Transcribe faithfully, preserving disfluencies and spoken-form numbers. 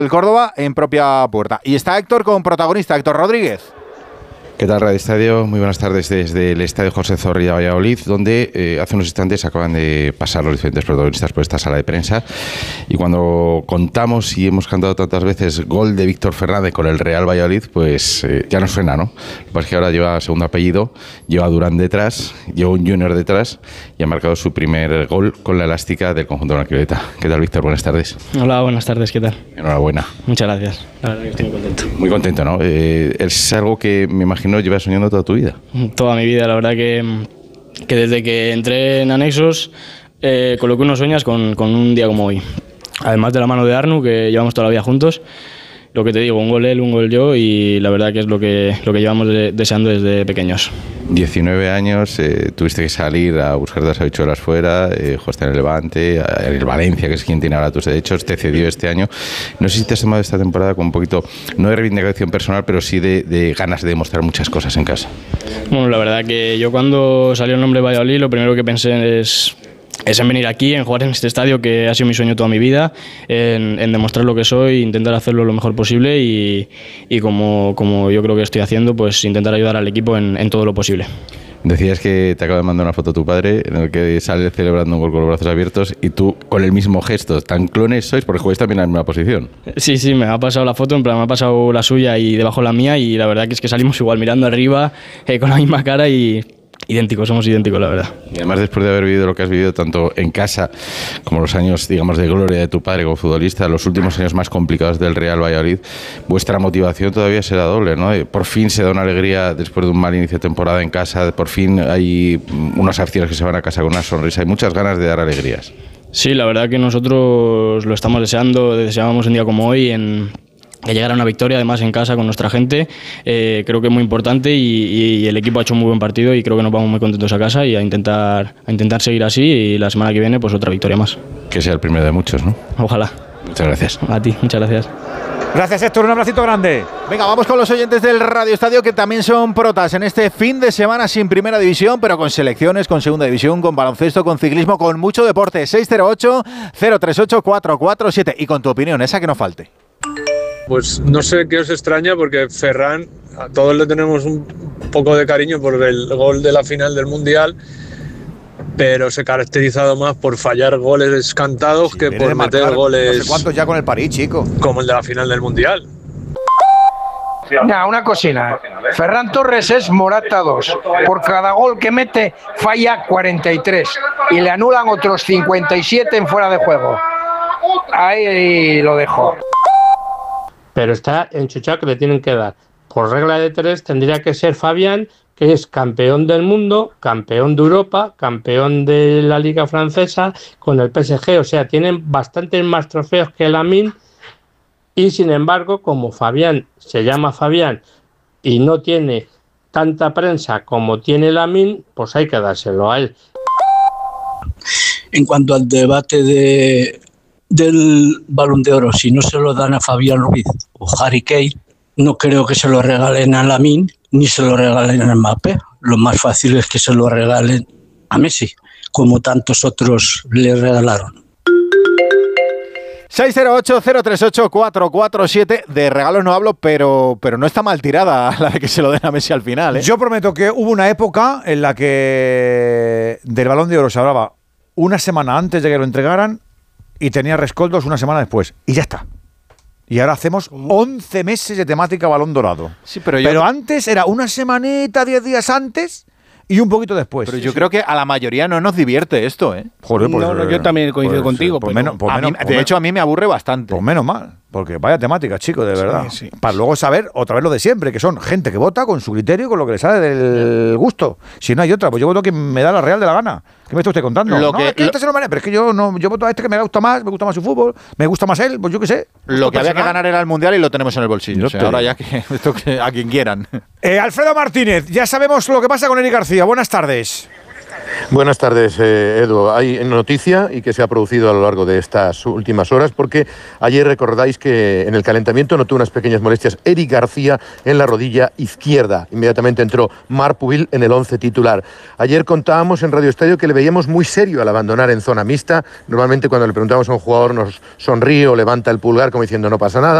el Córdoba en propia puerta. Y está Héctor con protagonista, Héctor Rodríguez. ¿Qué tal, Radio Estadio? Muy buenas tardes desde el Estadio José Zorrilla Valladolid, donde eh, hace unos instantes acaban de pasar los diferentes protagonistas por esta sala de prensa. Y cuando contamos y hemos cantado tantas veces gol de Víctor Fernández con el Real Valladolid, pues eh, ya no suena, ¿no? Lo que pasa es que ahora lleva segundo apellido, lleva Durán detrás, lleva un Junior detrás y ha marcado su primer gol con la elástica del conjunto blanquivioleta. ¿Qué tal, Víctor? Buenas tardes. Hola, buenas tardes, ¿qué tal? Enhorabuena. Muchas gracias, la verdad que estoy muy contento. Muy contento, ¿no? Eh, es algo que me imagino llevas soñando toda tu vida. Toda mi vida, la verdad que, que desde que entré en Anexos, eh, con lo que uno sueñas con, con un día como hoy. Además de la mano de Arnu, que llevamos toda la vida juntos, lo que te digo, un gol él, un gol yo, y la verdad que es lo que, lo que llevamos de, deseando desde pequeños. diecinueve años, eh, tuviste que salir a buscar las habichuelas fuera, eh, jugaste en el Levante, en el Valencia, que es quien tiene ahora tus derechos, te cedió este año. No sé si te has tomado esta temporada con un poquito, no de reivindicación personal, pero sí de, de ganas de demostrar muchas cosas en casa. Bueno, la verdad que yo cuando salió el nombre Valladolid, lo primero que pensé es... es en venir aquí, en jugar en este estadio que ha sido mi sueño toda mi vida, en, en demostrar lo que soy, intentar hacerlo lo mejor posible y, y como, como yo creo que estoy haciendo, pues intentar ayudar al equipo en, en todo lo posible. Decías que te acaba de mandar una foto tu padre en el que sale celebrando un gol con los brazos abiertos y tú con el mismo gesto. ¿Tan clones sois? Porque jugáis también en la misma posición. Sí, sí, me ha pasado la foto, en plan me ha pasado la suya y debajo la mía y la verdad que es que salimos igual mirando arriba eh, con la misma cara y... idénticos, somos idénticos, la verdad. Y además, después de haber vivido lo que has vivido tanto en casa como los años, digamos, de gloria de tu padre como futbolista, los últimos años más complicados del Real Valladolid, vuestra motivación todavía será doble, ¿no? Por fin se da una alegría después de un mal inicio de temporada en casa, por fin hay unas aficiones que se van a casa con una sonrisa, hay muchas ganas de dar alegrías. Sí, la verdad que nosotros lo estamos deseando, deseábamos un día como hoy en... que llegara una victoria además en casa con nuestra gente, eh, creo que es muy importante y, y el equipo ha hecho un muy buen partido y creo que nos vamos muy contentos a casa y a intentar, a intentar seguir así y la semana que viene pues otra victoria más. Que sea el primero de muchos, ¿no? Ojalá. Muchas gracias. A ti, muchas gracias. Gracias, Héctor, un abracito grande. Venga, vamos con los oyentes del Radio Estadio que también son protas en este fin de semana sin primera división, pero con selecciones, con segunda división, con baloncesto, con ciclismo, con mucho deporte. seis cero ocho, cero tres ocho, cuatro cuatro siete y con tu opinión, esa que no falte. Pues no sé qué os extraña porque Ferran, a todos le tenemos un poco de cariño por el gol de la final del Mundial, pero se ha caracterizado más por fallar goles cantados sí, que por meter marcar, goles... No sé cuántos ya con el París, chico. Como el de la final del Mundial. Nah, una cocina. Ferran Torres es Morata dos. Por cada gol que mete falla cuarenta y tres y le anulan otros cincuenta y siete en fuera de juego. Ahí lo dejo. Pero está enchuchado que le tienen que dar. Por regla de tres tendría que ser Fabián, que es campeón del mundo, campeón de Europa, campeón de la Liga Francesa con el P S G. O sea, tienen bastantes más trofeos que Lamine y sin embargo, como Fabián se llama Fabián y no tiene tanta prensa como tiene Lamine, pues hay que dárselo a él. En cuanto al debate de... del Balón de Oro, si no se lo dan a Fabián Ruiz o Harry Kane, no creo que se lo regalen a Lamine ni se lo regalen a Mbappé. Lo más fácil es que se lo regalen a Messi, como tantos otros le regalaron. seis cero ocho, cero tres ocho, cuatro cuatro siete. De regalos no hablo, pero, pero no está mal tirada la de que se lo den a Messi al final, ¿eh? Yo prometo que hubo una época en la que del Balón de Oro se hablaba una semana antes de que lo entregaran y tenía rescoldos una semana después. Y ya está. Y ahora hacemos once meses de temática Balón Dorado. Sí, pero yo... Pero antes era una semanita, diez días antes y un poquito después. Pero yo sí, creo sí. que a la mayoría no nos divierte esto, ¿eh? Joder, pues, no, no, yo también coincido pues, contigo. Pues pero menos, pues a menos, mí, pues de menos, hecho, a mí me aburre bastante. Pues menos mal. Porque vaya temática, chicos, de verdad. Sí, sí. Para luego saber otra vez lo de siempre, que son gente que vota con su criterio y con lo que le sale del gusto. Si no hay otra, pues yo voto que me da la real de la gana. ¿Qué me está usted contando? Lo no, que, es que lo... este se lo merece, pero es que yo no, yo voto a este que me gusta más, me gusta más su fútbol, me gusta más él, pues yo qué sé. Lo que había que ganar era el Mundial y lo tenemos en el bolsillo. O sea, ahora ya que esto que a quien quieran. Eh, Alfredo Martínez, ya sabemos lo que pasa con Eric García. Buenas tardes. Buenas tardes, eh, Edu. Hay noticia y que se ha producido a lo largo de estas últimas horas porque ayer recordáis que en el calentamiento notó unas pequeñas molestias Eric García en la rodilla izquierda. Inmediatamente entró Marc Pubil en el once titular. Ayer contábamos en Radio Estadio que le veíamos muy serio al abandonar en zona mixta. Normalmente cuando le preguntamos a un jugador nos sonríe o levanta el pulgar como diciendo no pasa nada.